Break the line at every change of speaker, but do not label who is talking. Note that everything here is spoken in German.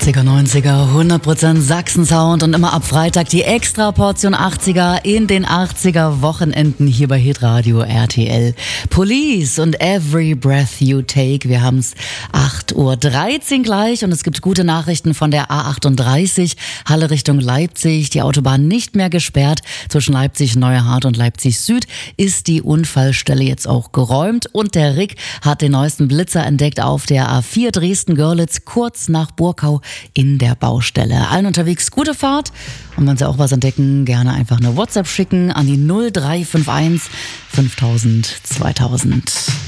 80er, 90er, 100% Sachsen-Sound und immer ab Freitag die Extra-Portion 80er in den 80er Wochenenden hier bei Hitradio RTL. Police und Every Breath You Take. Wir haben es 8:13 Uhr gleich und es gibt gute Nachrichten von der A38, Halle Richtung Leipzig. Die Autobahn nicht mehr gesperrt. Zwischen Leipzig Neuhardt und Leipzig Süd ist die Unfallstelle jetzt auch geräumt und der Rick hat den neuesten Blitzer entdeckt auf der A4 Dresden-Görlitz, kurz nach Burkau in der Baustelle. Allen unterwegs gute Fahrt und wenn Sie auch was entdecken, gerne einfach eine WhatsApp schicken an die 0351 5000 2000.